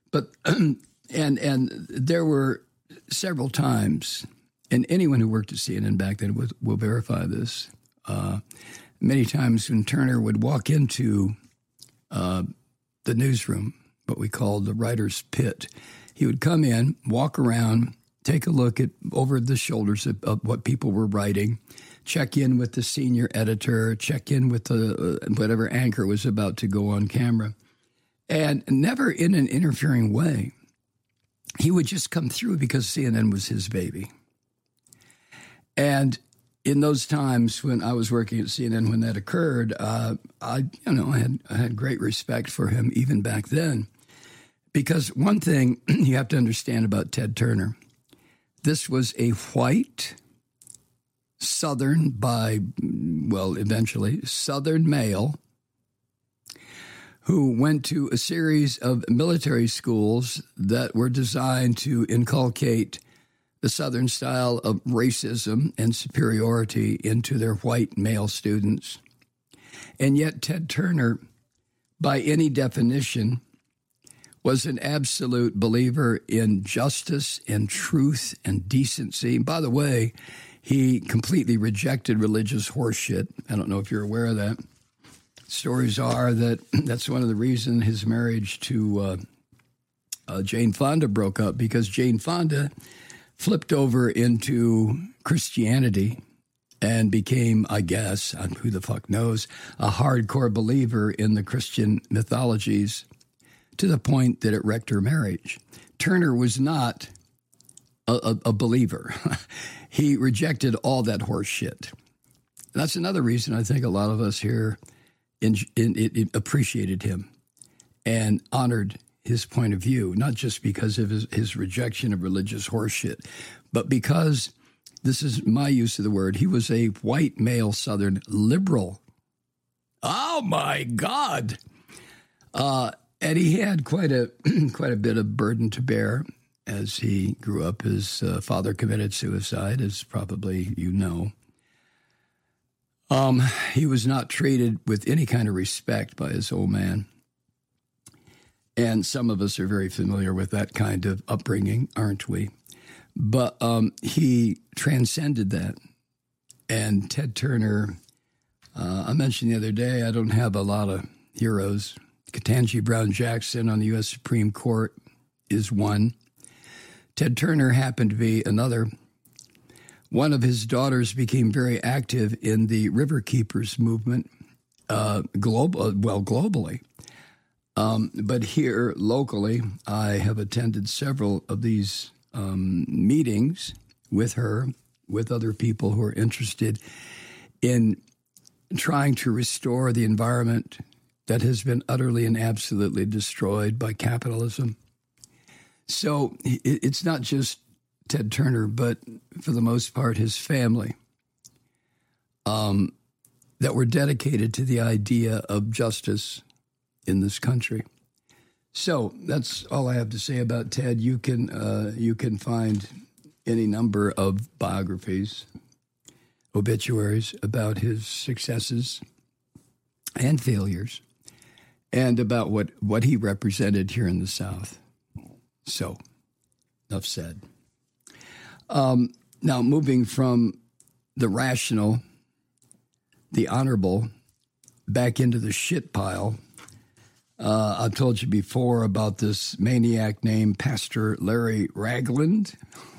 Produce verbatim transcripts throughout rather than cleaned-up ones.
But and and there were several times, and anyone who worked at C N N back then will, will verify this. Uh, many times when Turner would walk into uh, the newsroom, what we called the writer's pit, he would come in, walk around, take a look at over the shoulders of, of what people were writing, check in with the senior editor, check in with the uh, whatever anchor was about to go on camera, and never in an interfering way. He would just come through because C N N was his baby. And in those times when I was working at C N N, when that occurred, uh, I, you know, I had I had great respect for him even back then, because one thing you have to understand about Ted Turner, this was a white, Southern by, well, eventually Southern male who went to a series of military schools that were designed to inculcate the Southern style of racism and superiority into their white male students. And yet Ted Turner, by any definition, was an absolute believer in justice and truth and decency. And by the way, he completely rejected religious horseshit. I don't know if you're aware of that. Stories are that that's one of the reasons his marriage to uh, uh, Jane Fonda broke up, because Jane Fonda flipped over into Christianity and became, I guess, who the fuck knows, a hardcore believer in the Christian mythologies to the point that it wrecked her marriage. Turner was not a, a, a believer. He rejected all that horse shit. That's another reason I think a lot of us here in, in, in, appreciated him and honored his point of view, not just because of his, his rejection of religious horseshit, but because, this is my use of the word, he was a white male Southern liberal. Oh, my God. Uh, and he had quite a quite a bit of burden to bear as he grew up. His uh, father committed suicide, as probably you know. Um, he was not treated with any kind of respect by his old man. And some of us are very familiar with that kind of upbringing, aren't we? But um, he transcended that. And Ted Turner, uh, I mentioned the other day, I don't have a lot of heroes. Ketanji Brown Jackson on the U S Supreme Court is one. Ted Turner happened to be another. One of his daughters became very active in the River Keepers movement, uh, global, well, globally. Um, but here locally, I have attended several of these um, meetings with her, with other people who are interested in trying to restore the environment that has been utterly and absolutely destroyed by capitalism. So it's not just Ted Turner, but for the most part, his family, um, that were dedicated to the idea of justice in this country. So that's all I have to say about Ted. You can uh, you can find any number of biographies, obituaries about his successes and failures, and about what, what he represented here in the South. So, enough said. Um, now, moving from the rational, the honorable, back into the shit pile. Uh, I've told you before about this maniac named Pastor Larry Ragland.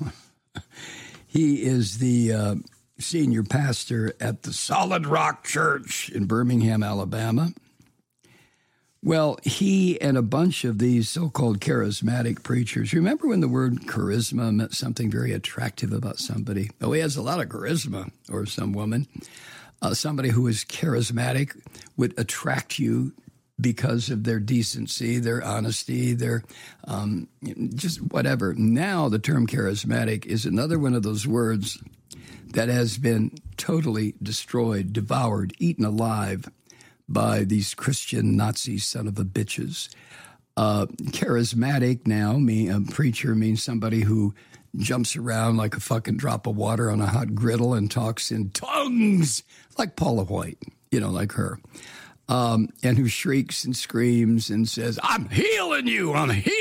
He is the uh, senior pastor at the Solid Rock Church in Birmingham, Alabama. Well, he and a bunch of these so-called charismatic preachers, remember when the word charisma meant something very attractive about somebody? Oh, he has a lot of charisma, or some woman. Uh, somebody who is charismatic would attract you because of their decency, their honesty, their um, just whatever. Now the term charismatic is another one of those words that has been totally destroyed, devoured, eaten alive by these Christian Nazi son of a bitches. Uh, charismatic now, mean, a preacher means somebody who jumps around like a fucking drop of water on a hot griddle and talks in tongues like Paula White, you know, like her. Um, and who shrieks and screams and says, I'm healing you, I'm healing